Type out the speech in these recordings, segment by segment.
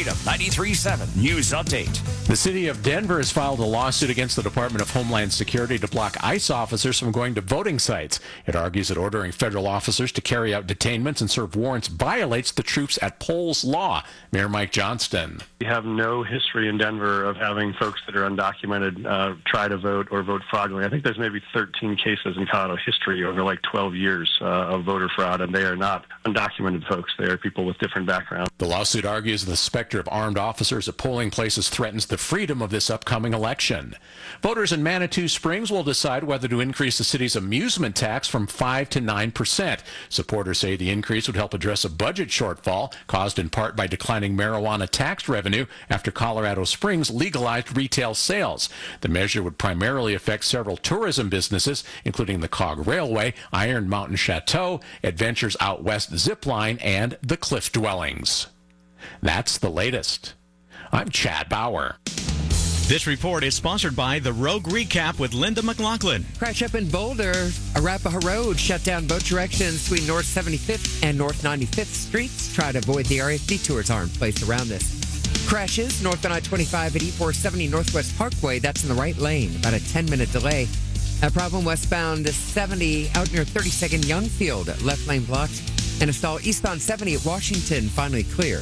Freedom 93.7 News Update. The city of Denver has filed a lawsuit against the Department of Homeland Security to block ICE officers from going to voting sites. It argues that ordering federal officers to carry out detainments and serve warrants violates the Troops at Polls law. Mayor Mike Johnston. We have no history in Denver of having folks that are undocumented try to vote or vote fraudulently. I think there's maybe 13 cases in Colorado history over like 12 years of voter fraud, and they are not undocumented folks. They are people with different backgrounds. The lawsuit argues the specter of armed officers at polling places threatens the freedom of this upcoming election. Voters in Manitou Springs will decide whether to increase the city's amusement tax from 5 to 9%. Supporters say the increase would help address a budget shortfall caused in part by declining marijuana tax revenue after Colorado Springs legalized retail sales. The measure would primarily affect several tourism businesses, including the Cog Railway, Iron Mountain Chateau, Adventures Out West Zipline, and the Cliff Dwellings. That's the latest. I'm Chad Bauer. This report is sponsored by the Rogue Recap with Linda McLaughlin. Crash up in Boulder. Arapahoe Road shut down both directions between North 75th and North 95th Streets. Try to avoid the area. Detours are in place around this. Crashes north on I-25 at E470 Northwest Parkway. That's in the right lane. About a 10-minute delay. A problem westbound 70 out near 32nd Youngfield. Left lane blocked. And a stall eastbound 70 at Washington. Finally clear.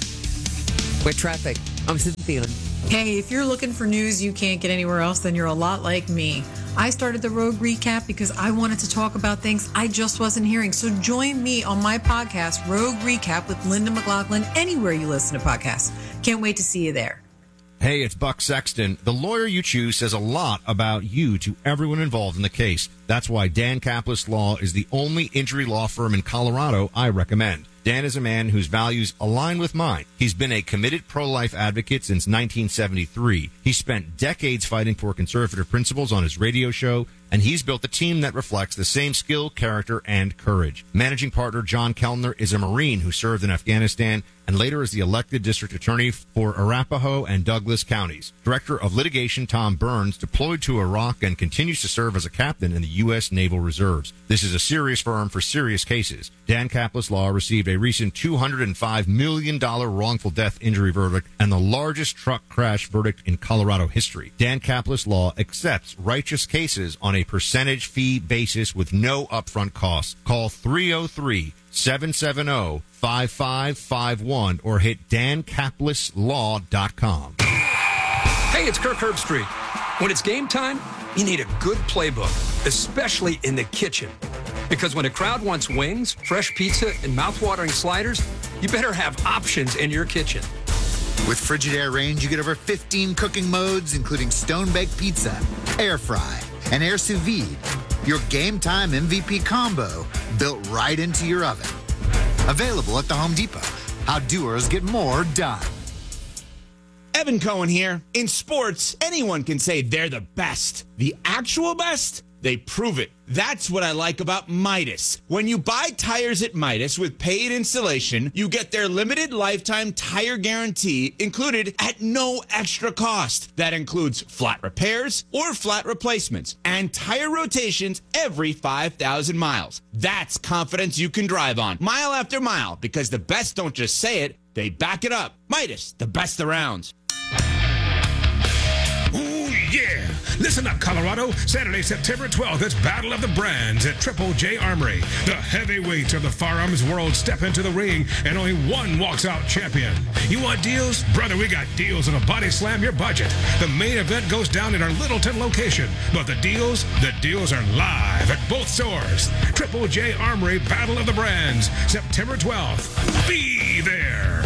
With traffic, I'm Cynthia. Hey, if you're looking for news you can't get anywhere else, then you're a lot like me. I started the Rogue Recap because I wanted to talk about things I just wasn't hearing. So join me on my podcast, Rogue Recap with Linda McLaughlin, anywhere you listen to podcasts. Can't wait to see you there. Hey, it's Buck Sexton. The lawyer you choose says a lot about you to everyone involved in the case. That's why Dan Kaplis Law is the only injury law firm in Colorado I recommend. Dan is a man whose values align with mine. He's been a committed pro-life advocate since 1973. He spent decades fighting for conservative principles on his radio show, and he's built a team that reflects the same skill, character, and courage. Managing partner John Kellner is a Marine who served in Afghanistan and later as the elected district attorney for Arapahoe and Douglas counties. Director of litigation Tom Burns deployed to Iraq and continues to serve as a captain in the U.S. Naval Reserves. This is a serious firm for serious cases. Dan Kaplis Law received a recent $205 million wrongful death injury verdict and the largest truck crash verdict in Colorado history. Dan Kaplis Law accepts righteous cases on a percentage fee basis with no upfront costs. Call 303-770-5551 or hit dankapleslaw.com. Hey, it's Kirk Herbstreit. When it's game time, you need a good playbook, especially in the kitchen. Because when a crowd wants wings, fresh pizza, and mouth-watering sliders, you better have options in your kitchen. With Frigidaire range, you get over 15 cooking modes, including stone-baked pizza, air fry, and air sous vide. Your game time MVP combo built right into your oven. Available at the Home Depot. How doers get more done. Evan Cohen here. In sports, anyone can say they're the best. The actual best? They prove it. That's what I like about Midas. When you buy tires at Midas with paid installation, you get their limited lifetime tire guarantee included at no extra cost. That includes flat repairs or flat replacements and tire rotations every 5,000 miles. That's confidence you can drive on mile after mile, because the best don't just say it, they back it up. Midas, the best around. Yeah! Listen up, Colorado. Saturday, September 12th, it's Battle of the Brands at Triple J Armory. The heavyweights of the firearms world step into the ring, and only one walks out champion. You want deals? Brother, we got deals on a body slam your budget. The main event goes down at our Littleton location, but the deals are live at both stores. Triple J Armory Battle of the Brands, September 12th. Be there!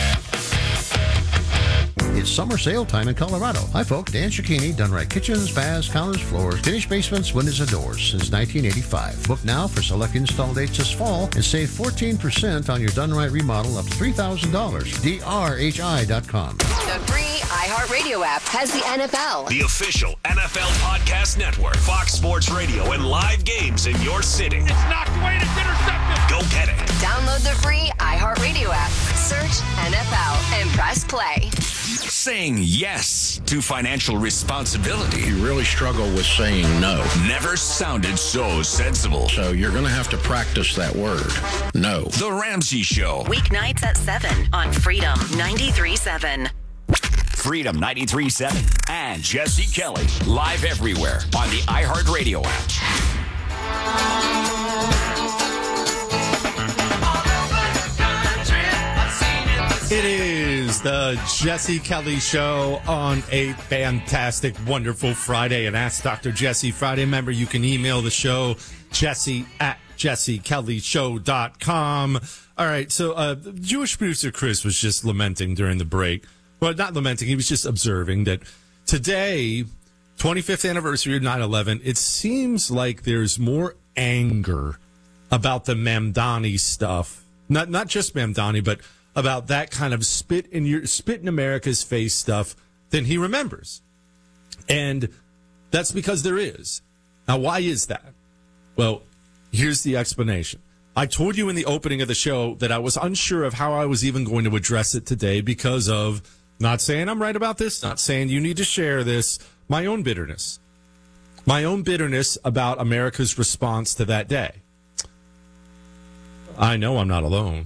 It's summer sale time in Colorado. Hi, folks. Dan Cicchini, Done Right Kitchens, baths, counters, floors, finished basements, windows, and doors since 1985. Book now for select install dates this fall and save 14% on your Done Right remodel up to $3,000. DRHI.com. The free iHeartRadio app has the NFL. The official NFL podcast network. Fox Sports Radio and live games in your city. It's knocked away. It's intercepted. Go get it. Download the free iHeartRadio app. Search NFL and press play. Saying yes commitment to financial responsibility. You really struggle with saying no. Never sounded so sensible. So you're going to have to practice that word. No. The Ramsey Show. Weeknights at 7 on Freedom 93.7. Freedom 93.7 and Jesse Kelly. Live everywhere on the iHeartRadio app. It is the Jesse Kelly Show on a fantastic, wonderful Friday. And Ask Dr. Jesse Friday. Remember, you can email the show, jesse@jessekellyshow.com. All right, so Jewish producer Chris was just lamenting during the break. Well, not lamenting, he was just observing that today, 25th anniversary of 9/11, it seems like there's more anger about the Mamdani stuff. Not just Mamdani, but about that kind of spit in America's face stuff than he remembers. And that's because there is. Now, why is that? Well, here's the explanation. I told you in the opening of the show that I was unsure of how I was even going to address it today because of, not saying I'm right about this, not saying you need to share this, my own bitterness. My own bitterness about America's response to that day. I know I'm not alone.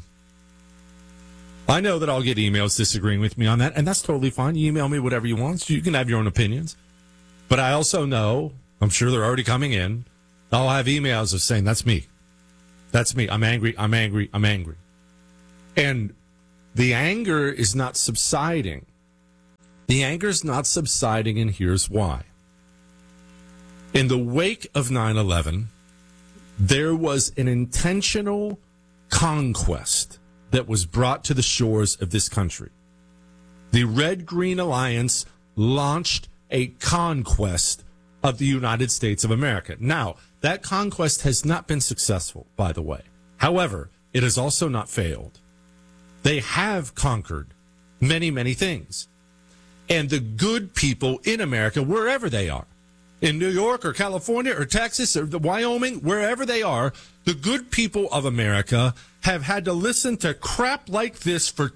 I know that I'll get emails disagreeing with me on that, and that's totally fine. You email me whatever you want. You can have your own opinions. But I also know, I'm sure they're already coming in, I'll have emails of saying, that's me. That's me. I'm angry. I'm angry. I'm angry. And the anger is not subsiding. The anger is not subsiding, and here's why. In the wake of 9/11, there was an intentional conquest that was brought to the shores of this country. The Red-Green Alliance launched a conquest of the United States of America. Now, that conquest has not been successful, by the way. However, it has also not failed. They have conquered many, many things. And the good people in America, wherever they are, in New York or California or Texas or Wyoming, wherever they are, the good people of America have had to listen to crap like this for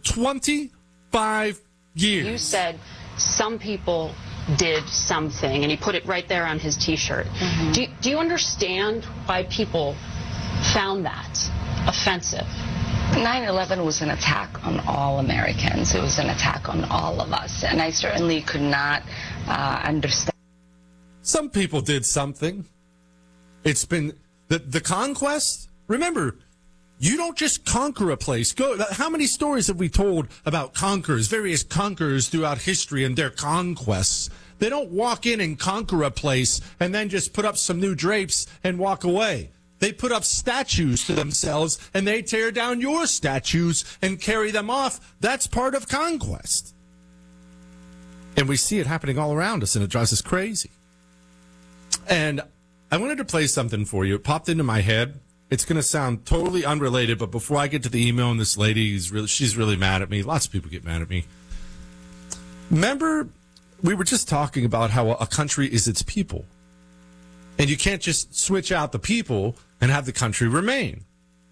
25 years. You said some people did something, and he put it right there on his T-shirt. Mm-hmm. Do you understand why people found that offensive? 9/11 was an attack on all Americans. It was an attack on all of us, and I certainly could not understand. Some people did something. It's been the conquest. Remember, you don't just conquer a place. How many stories have we told about conquerors, various conquerors throughout history and their conquests? They don't walk in and conquer a place and then just put up some new drapes and walk away. They put up statues to themselves and they tear down your statues and carry them off. That's part of conquest. And we see it happening all around us, and it drives us crazy. And I wanted to play something for you. It popped into my head. It's going to sound totally unrelated, but before I get to the email, and this lady, she's really mad at me. Lots of people get mad at me. Remember, we were just talking about how a country is its people. And you can't just switch out the people and have the country remain.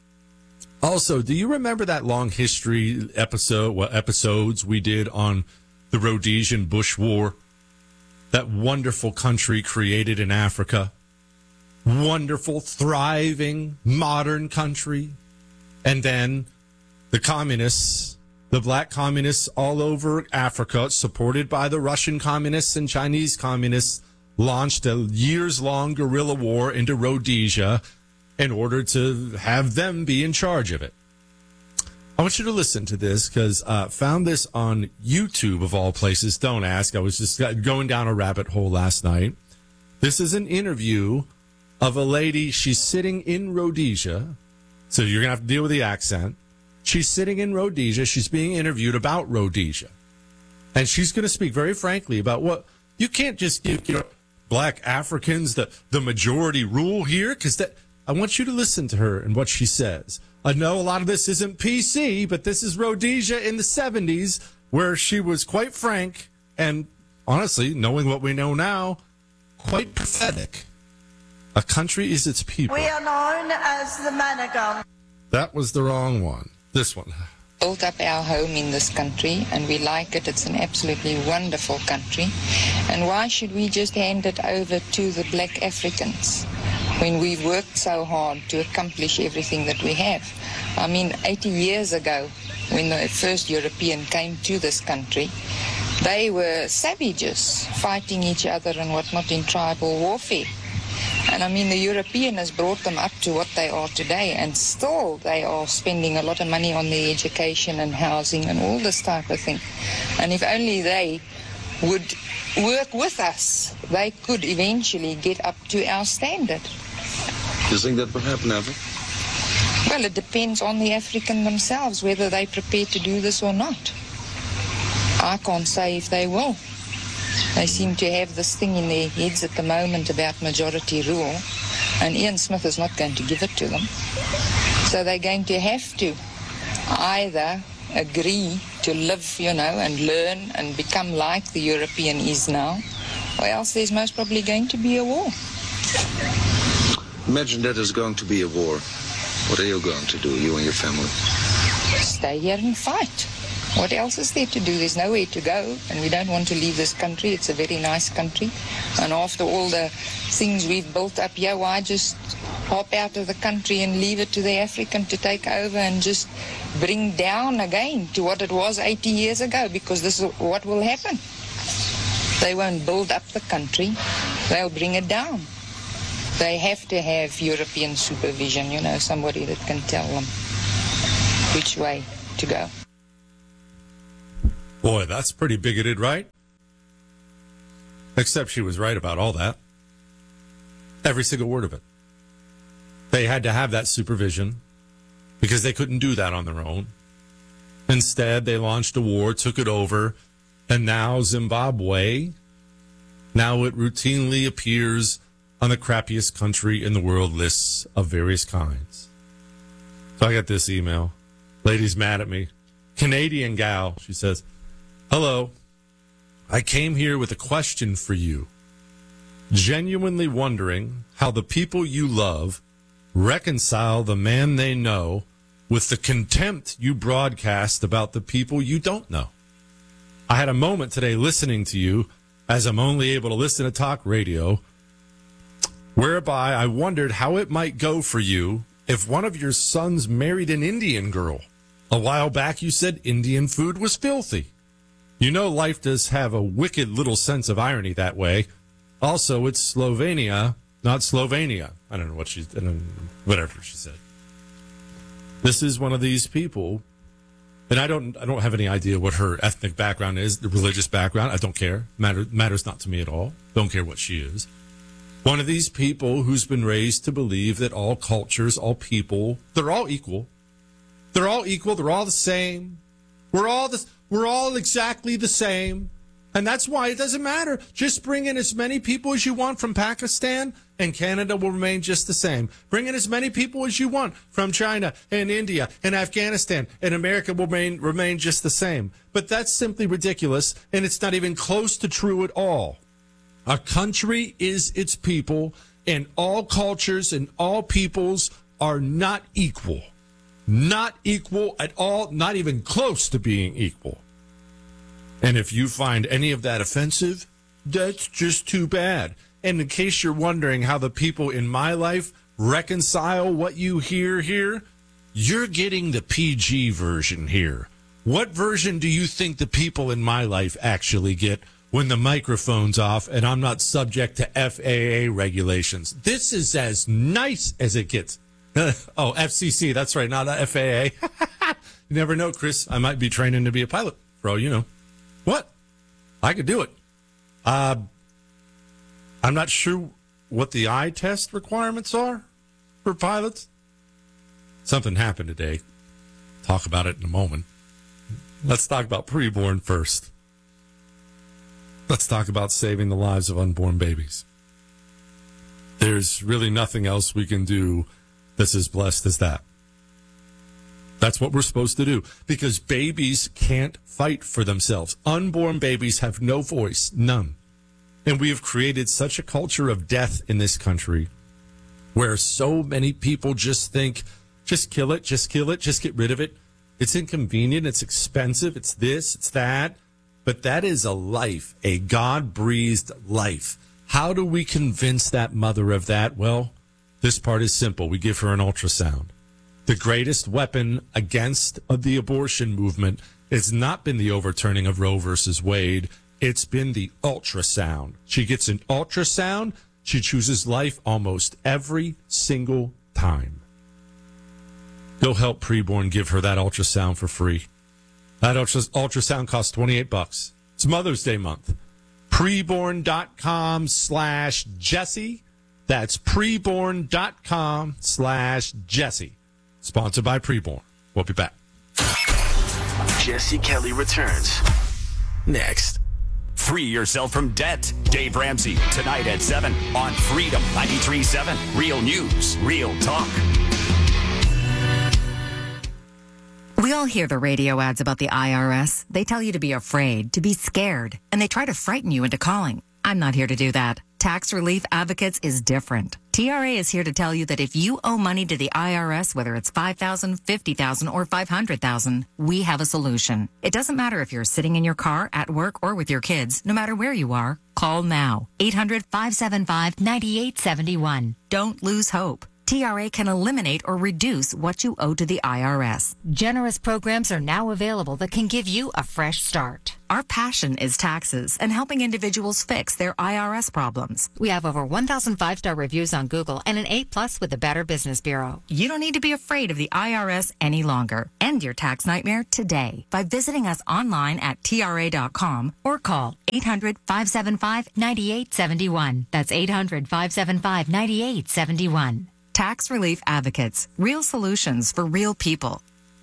Also, do you remember that long history episodes we did on the Rhodesian Bush War? That wonderful country created in Africa. Wonderful, thriving, modern country. And then the communists, the black communists all over Africa, supported by the Russian communists and Chinese communists, launched a years-long guerrilla war into Rhodesia in order to have them be in charge of it. I want you to listen to this because I found this on YouTube, of all places. Don't ask. I was just going down a rabbit hole last night. This is an interview of a lady. She's sitting in Rhodesia, so you're going to have to deal with the accent. She's sitting in Rhodesia. She's being interviewed about Rhodesia. And she's going to speak very frankly about what you can't just give black Africans the majority rule here, because I want you to listen to her and what she says. I know a lot of this isn't PC, but this is Rhodesia in the 70s, where she was quite frank and, honestly, knowing what we know now, quite pathetic. A country is its people. We are known as the Managon. That was the wrong one. This one. built up our home in this country, and we like it. It's an absolutely wonderful country. And why should we just hand it over to the black Africans when we've worked so hard to accomplish everything that we have? I mean, 80 years ago, when the first European came to this country, they were savages fighting each other and whatnot in tribal warfare. And I mean, the European has brought them up to what they are today, and still they are spending a lot of money on their education and housing and all this type of thing. And if only they would work with us, they could eventually get up to our standard. Do you think that will happen ever? Well, it depends on the African themselves, whether they're prepared to do this or not. I can't say if they will. They seem to have this thing in their heads at the moment about majority rule, and Ian Smith is not going to give it to them. So they're going to have to either agree to live, and learn and become like the European is now, or else there's most probably going to be a war. Imagine that there's going to be a war. What are you going to do, you and your family? Stay here and fight. What else is there to do? There's nowhere to go, and we don't want to leave this country. It's a very nice country. And after all the things we've built up here, why just hop out of the country and leave it to the African to take over and just bring down again to what it was 80 years ago? Because this is what will happen. They won't build up the country. They'll bring it down. They have to have European supervision, somebody that can tell them which way to go. Boy, that's pretty bigoted, right? Except she was right about all that. Every single word of it. They had to have that supervision because they couldn't do that on their own. Instead, they launched a war, took it over, and now Zimbabwe, now it routinely appears on the crappiest country in the world lists of various kinds. So I got this email. Lady's mad at me. Canadian gal, she says, "Hello, I came here with a question for you. Genuinely wondering how the people you love reconcile the man they know with the contempt you broadcast about the people you don't know. I had a moment today listening to you, as I'm only able to listen to talk radio, whereby I wondered how it might go for you if one of your sons married an Indian girl. A while back you said Indian food was filthy. You know life does have a wicked little sense of irony that way. Also, it's Slovenia, not Slovenia." I don't know what whatever she said. This is one of these people, and I don't have any idea what her ethnic background is, the religious background. I don't care. Matters not to me at all. Don't care what she is. One of these people who's been raised to believe that all cultures, all people, they're all equal. They're all equal. They're all the same. We're all exactly the same. And that's why it doesn't matter. Just bring in as many people as you want from Pakistan, and Canada will remain just the same. Bring in as many people as you want from China and India and Afghanistan, and America will remain just the same. But that's simply ridiculous, and it's not even close to true at all. A country is its people, and all cultures and all peoples are not equal. Not equal at all, not even close to being equal. And if you find any of that offensive, that's just too bad. And in case you're wondering how the people in my life reconcile what you hear here, you're getting the PG version here. What version do you think the people in my life actually get when the microphone's off and I'm not subject to FAA regulations? This is as nice as it gets. Oh, FCC, that's right, not FAA. You never know, Chris. I might be training to be a pilot, for all you know. What? I could do it. I'm not sure what the eye test requirements are for pilots. Something happened today. Talk about it in a moment. Let's talk about preborn first. Let's talk about saving the lives of unborn babies. There's really nothing else we can do that's as blessed as that. That's what we're supposed to do, because babies can't fight for themselves. Unborn babies have no voice, none. And we have created such a culture of death in this country where so many people just think, just kill it, just get rid of it. It's inconvenient. It's expensive. It's this, it's that. But that is a life, a God-breathed life. How do we convince that mother of that? Well, this part is simple. We give her an ultrasound. The greatest weapon against the abortion movement has not been the overturning of Roe versus Wade. It's been the ultrasound. She gets an ultrasound. She chooses life almost every single time. Go help Preborn give her that ultrasound for free. That ultrasound costs $28. It's Mother's Day month. Preborn.com/Jesse. That's preborn.com/Jesse. Sponsored by Preborn. We'll be back. Jesse Kelly returns next. Free yourself from debt. Dave Ramsey, tonight at 7 on Freedom 93.7. Real news, real talk. We all hear the radio ads about the IRS. They tell you to be afraid, to be scared, and they try to frighten you into calling. I'm not here to do that. Tax Relief Advocates is different. TRA is here to tell you that if you owe money to the IRS, whether it's $5,000, $50,000, or $500,000, we have a solution. It doesn't matter if you're sitting in your car, at work, or with your kids. No matter where you are, call now. 800-575-9871. Don't lose hope. TRA can eliminate or reduce what you owe to the IRS. Generous programs are now available that can give you a fresh start. Our passion is taxes and helping individuals fix their IRS problems. We have over 1,000 5-star reviews on Google and an A+ with the Better Business Bureau. You don't need to be afraid of the IRS any longer. End your tax nightmare today by visiting us online at TRA.com or call 800-575-9871. That's 800-575-9871. Tax Relief Advocates. Real solutions for real people.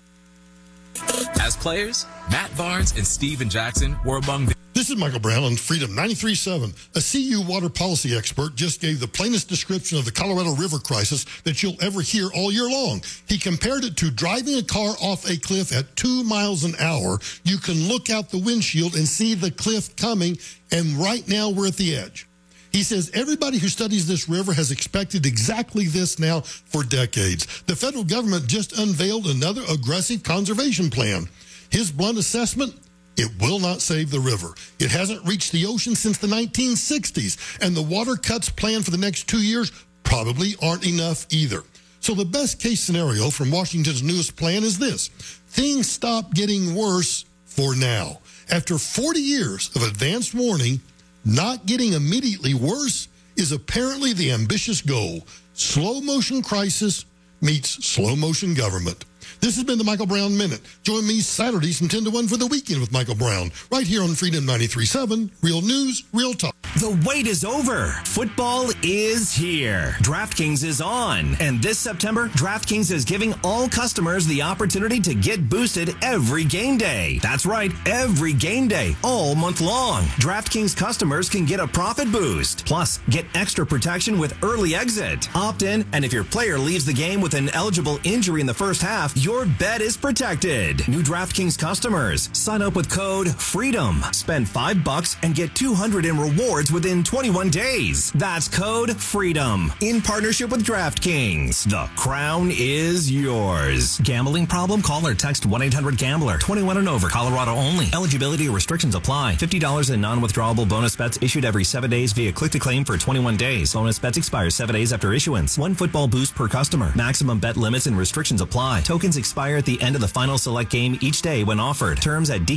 As players, Matt Barnes and Steven Jackson were among the... This is Michael Brown on Freedom 93.7. A CU water policy expert just gave the plainest description of the Colorado River crisis that you'll ever hear all year long. He compared it to driving a car off a cliff at 2 miles an hour. You can look out the windshield and see the cliff coming, and right now we're at the edge. He says everybody who studies this river has expected exactly this now for decades. The federal government just unveiled another aggressive conservation plan. His blunt assessment, it will not save the river. It hasn't reached the ocean since the 1960s, and the water cuts planned for the next 2 years probably aren't enough either. So the best case scenario from Washington's newest plan is this. Things stop getting worse for now. After 40 years of advanced warning, not getting immediately worse is apparently the ambitious goal. Slow motion crisis meets slow motion government. This has been the Michael Brown Minute. Join me Saturdays from 10 to 1 for the weekend with Michael Brown, right here on Freedom 93.7. Real news, real talk. The wait is over. Football is here. DraftKings is on. And this September, DraftKings is giving all customers the opportunity to get boosted every game day. That's right, every game day, all month long. DraftKings customers can get a profit boost. Plus, get extra protection with early exit. Opt in, and if your player leaves the game with an eligible injury in the first half, your bet is protected. New DraftKings customers, sign up with code FREEDOM. Spend $5 and get $200 in rewards within 21 days. That's code FREEDOM. In partnership with DraftKings. The crown is yours. Gambling problem? Call or text 1-800-GAMBLER. 21 and over. Colorado only. Eligibility restrictions apply. $50 in non-withdrawable bonus bets issued every 7 days via click-to-claim for 21 days. Bonus bets expire 7 days after issuance. 1 football boost per customer. Maximum bet limits and restrictions apply. Tokens expire at the end of the final select game each day when offered. Terms at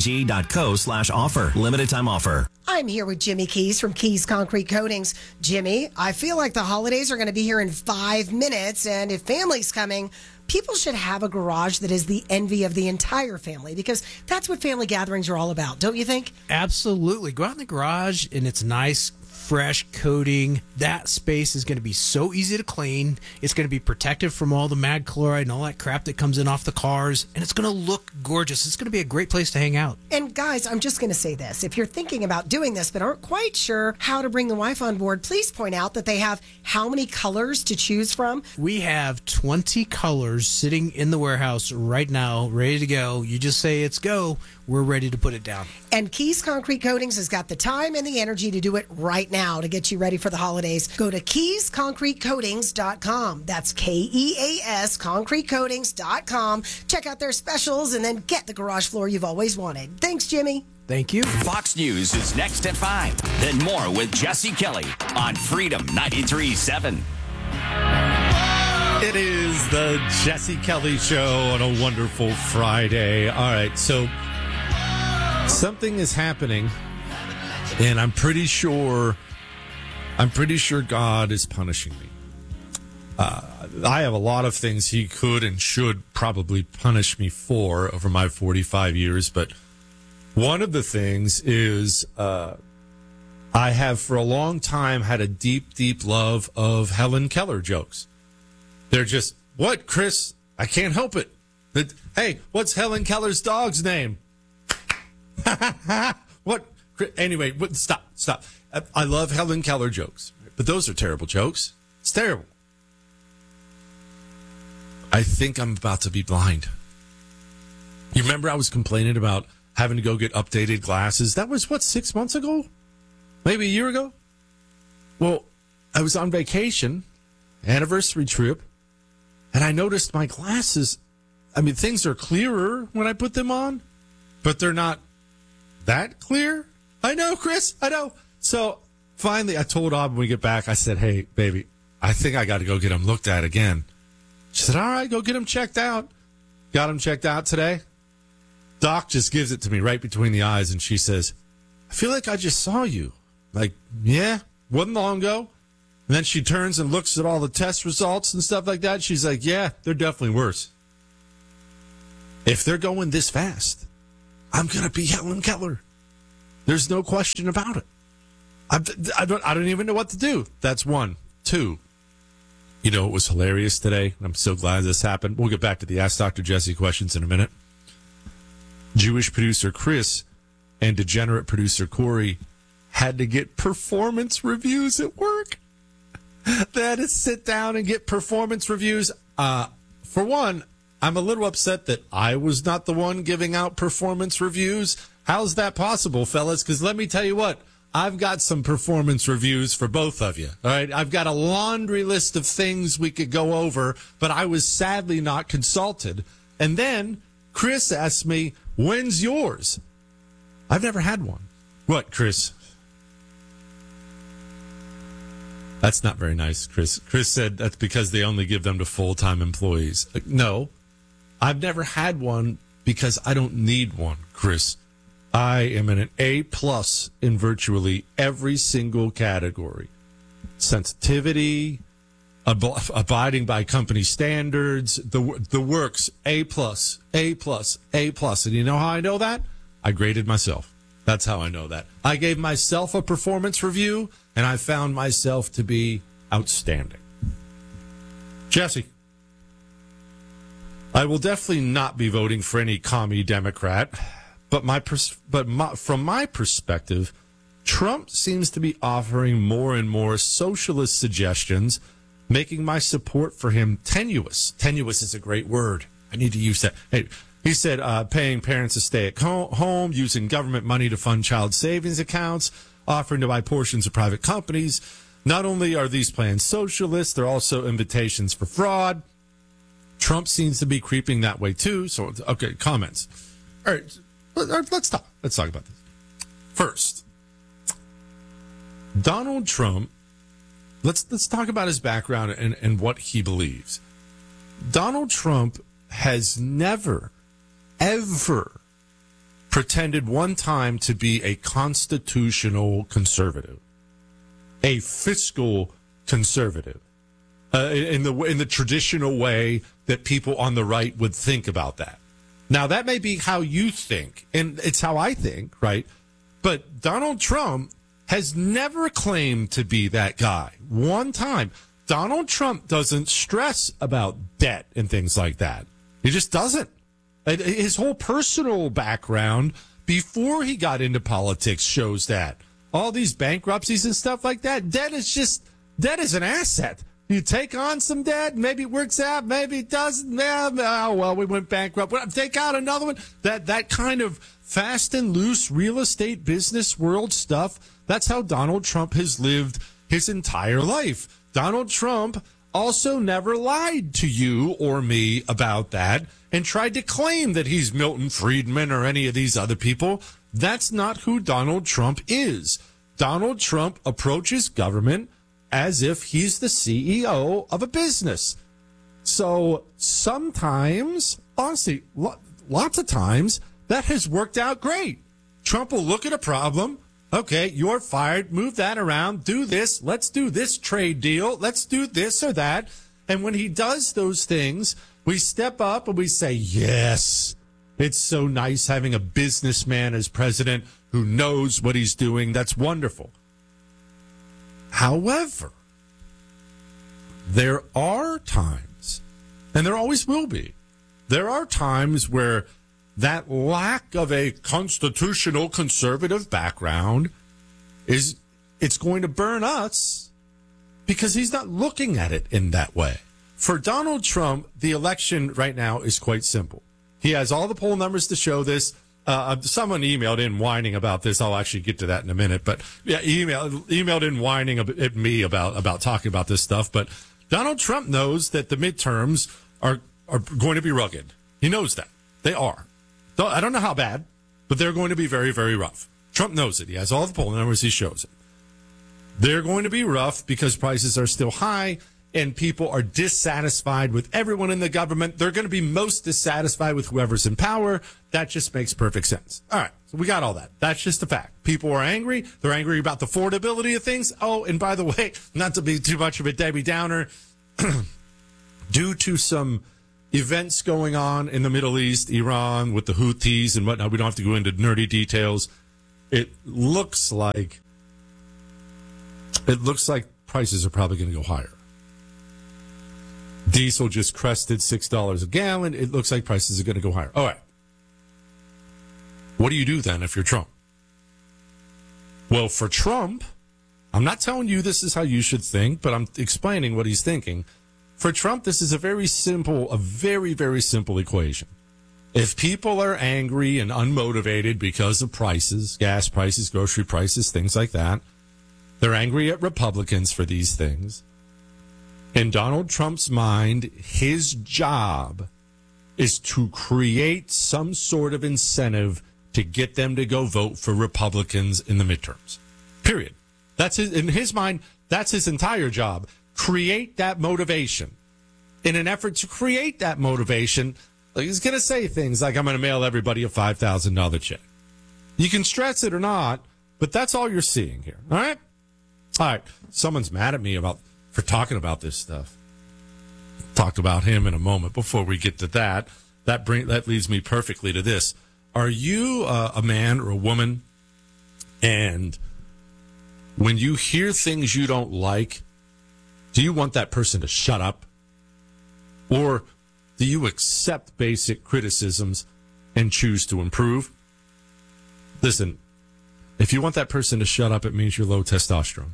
dkng.co/offer. Limited time offer. I'm here with Jimmy Keys from Keys Concrete Coatings. Jimmy, I feel like the holidays are going to be here in 5 minutes, and if family's coming, people should have a garage that is the envy of the entire family, because that's what family gatherings are all about, don't you think? Absolutely. Go out in the garage, and it's nice, fresh coating. That space is going to be so easy to clean. It's going to be protected from all the mag chloride and all that crap that comes in off the cars, and it's going to look gorgeous. It's going to be a great place to hang out. And guys, I'm just going to say this. If you're thinking about doing this but aren't quite sure how to bring the wife on board, please point out that they have how many colors to choose from? We have 20 colors sitting in the warehouse right now, ready to go. You just say it's go. we're ready to put it down. And Keys Concrete Coatings has got the time and the energy to do it right now to get you ready for the holidays. Go to KeysConcreteCoatings.com. That's KEAS ConcreteCoatings.com. Check out their specials and then get the garage floor you've always wanted. Thanks, Jimmy. Thank you. Fox News is next at 5. Then more with Jesse Kelly on Freedom 93.7. It is the Jesse Kelly Show on a wonderful Friday. All right, so something is happening, and I'm pretty sure God is punishing me. I have a lot of things he could and should probably punish me for over my 45 years, but one of the things is I have for a long time had a deep, deep love of Helen Keller jokes. They're just, what, Chris? I can't help it. But, hey, what's Helen Keller's dog's name? What? Anyway, stop. I love Helen Keller jokes, but those are terrible jokes. It's terrible. I think I'm about to be blind. You remember I was complaining about having to go get updated glasses? That was, 6 months ago? Maybe a year ago? Well, I was on vacation, anniversary trip, and I noticed my glasses, things are clearer when I put them on, but they're not that clear. I know, Chris, I know. So finally, I told Aubrey when we get back, I said, hey, baby, I think I got to go get them looked at again. She said, all right, go get them checked out. Got them checked out today. Doc just gives it to me right between the eyes, and she says, I feel like I just saw you. Like, yeah, wasn't long ago. And then she turns and looks at all the test results and stuff like that. She's like, yeah, they're definitely worse. If they're going this fast, I'm going to be Helen Keller. There's no question about it. I don't even know what to do. That's one. Two, you know, it was hilarious today. I'm so glad this happened. We'll get back to the Ask Dr. Jesse questions in a minute. Jewish producer Chris and degenerate producer Corey had to get performance reviews at work. They had to sit down and get performance reviews. For one, I'm a little upset that I was not the one giving out performance reviews. How's that possible, fellas? Because let me tell you what, I've got some performance reviews for both of you. All right, I've got a laundry list of things we could go over, but I was sadly not consulted. And then Chris asked me, when's yours? I've never had one. What, Chris? That's not very nice, Chris. Chris said that's because they only give them to full-time employees. No, I've never had one because I don't need one, Chris. I am an A+ in virtually every single category. Sensitivity, abiding by company standards, the works, A+, A+, A+. And you know how I know that? I graded myself. That's how I know that. I gave myself a performance review, and I found myself to be outstanding. Jesse, I will definitely not be voting for any commie Democrat, but from my perspective, Trump seems to be offering more and more socialist suggestions, making my support for him tenuous. Tenuous is a great word. I need to use that. Hey, he said paying parents to stay at home, using government money to fund child savings accounts, offering to buy portions of private companies. Not only are these plans socialist, they're also invitations for fraud. Trump seems to be creeping that way too. So, okay, comments. All right, let's talk. Let's talk about this. First, Donald Trump. Let's talk about his background and what he believes. Donald Trump has never, ever pretended one time to be a constitutional conservative, a fiscal conservative, in the traditional way that people on the right would think about that. Now, that may be how you think, and it's how I think, right? But Donald Trump has never claimed to be that guy. One time. Donald Trump doesn't stress about debt and things like that. He just doesn't. His whole personal background before he got into politics shows that. All these bankruptcies and stuff like that, debt is an asset. You take on some debt, maybe it works out, maybe it doesn't. Oh, well, we went bankrupt. Take out another one. That kind of fast and loose real estate business world stuff, that's how Donald Trump has lived his entire life. Donald Trump also never lied to you or me about that and tried to claim that he's Milton Friedman or any of these other people. That's not who Donald Trump is. Donald Trump approaches government as if he's the CEO of a business. So sometimes, honestly, lots of times, that has worked out great. Trump will look at a problem. Okay, you're fired. Move that around. Do this. Let's do this trade deal. Let's do this or that. And when he does those things, we step up and we say, yes, it's so nice having a businessman as president who knows what he's doing. That's wonderful. However, there are times, and there always will be, there are times where that lack of a constitutional conservative background it's going to burn us because he's not looking at it in that way. For Donald Trump, the election right now is quite simple. He has all the poll numbers to show this. Someone emailed in whining about this. I'll actually get to that in a minute. But yeah, emailed in whining at me about talking about this stuff. But Donald Trump knows that the midterms are going to be rugged. He knows that. They are. I don't know how bad, but they're going to be very, very rough. Trump knows it. He has all the poll numbers. He shows it. They're going to be rough because prices are still high and people are dissatisfied with everyone in the government. They're going to be most dissatisfied with whoever's in power. That just makes perfect sense. All right. So we got all that. That's just a fact. People are angry. They're angry about the affordability of things. Oh, and by the way, not to be too much of a Debbie Downer, due to some events going on in the Middle East, Iran, with the Houthis and whatnot, we don't have to go into nerdy details. It looks like prices are probably going to go higher. Diesel just crested $6 a gallon. It looks like prices are going to go higher. All right. What do you do then if you're Trump? Well, for Trump, I'm not telling you this is how you should think, but I'm explaining what he's thinking. For Trump, this is a very, very simple equation. If people are angry and unmotivated because of prices, gas prices, grocery prices, things like that, they're angry at Republicans for these things. In Donald Trump's mind, his job is to create some sort of incentive to get them to go vote for Republicans in the midterms. Period. That's in his mind, that's his entire job. Create that motivation. In an effort to create that motivation, he's going to say things like, I'm going to mail everybody a $5,000 check. You can stress it or not, but that's all you're seeing here. All right? All right. Someone's mad at me for talking about this stuff. Talked about him in a moment. Before we get to that, that leads me perfectly to this. Are you a man or a woman, and when you hear things you don't like, do you want that person to shut up? Or do you accept basic criticisms and choose to improve? Listen, if you want that person to shut up, it means you're low testosterone.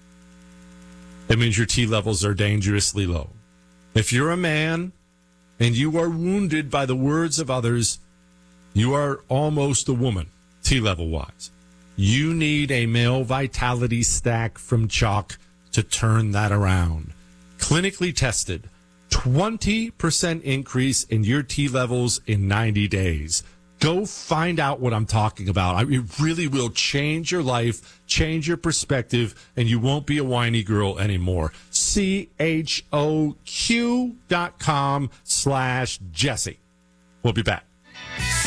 It means your T levels are dangerously low. If you're a man and you are wounded by the words of others, you are almost a woman, T level wise. You need a male vitality stack from Chalk to turn that around. Clinically tested, 20% increase in your T levels in 90 days. Go find out what I'm talking about. It really will change your life, change your perspective, and you won't be a whiny girl anymore. CHOQ.com/Jesse. We'll be back.